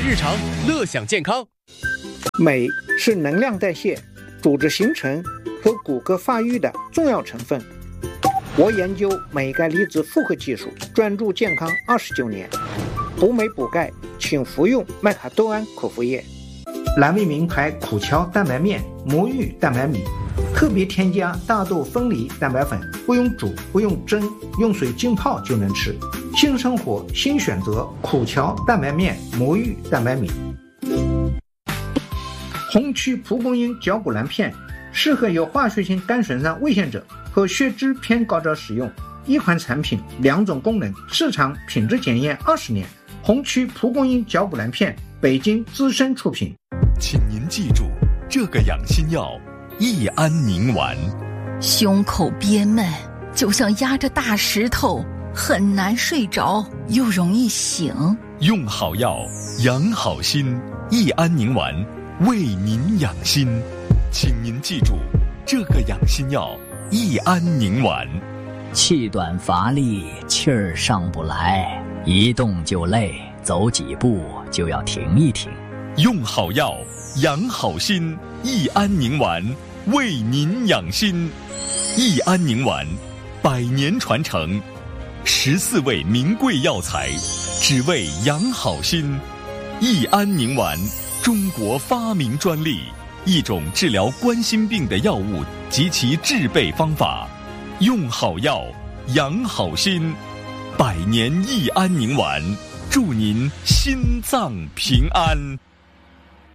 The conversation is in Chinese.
日常，乐享健康。 镁是能量代谢、组织形成和骨骼发育的重要成分。我研究镁钙离子复合技术，专注健康29年。补镁补钙，请服用麦卡多胺口服液。蓝莓名牌苦荞蛋白面、魔芋蛋白米，特别添加大豆分离蛋白粉，不用煮，不用蒸，用水浸泡就能吃。新生活新选择，苦荞蛋白面、魔芋蛋白米。红曲蒲公英绞骨蓝片适合有化学性肝损伤危险者和血脂偏高者使用。一款产品2种功能，市场品质检验20年。红曲蒲公英绞骨蓝片，北京资深出品。 请您记住这个养心药：益安宁丸。 胸口憋闷，就像压着大石头，很难睡着，又容易醒。 用好药，养好心。益安宁丸为您养心，请您记住这个养心药：益安宁丸。 气短乏力，气儿上不来，一动就累，走几步就要停一停。 用好药，养好心。益安宁丸为您养心。益安宁丸100年传承，14味名贵药材，只为养好心。益安宁丸，中国发明专利，一种治疗冠心病的药物及其制备方法。用好药，养好心。100年益安宁丸，祝您心脏平安。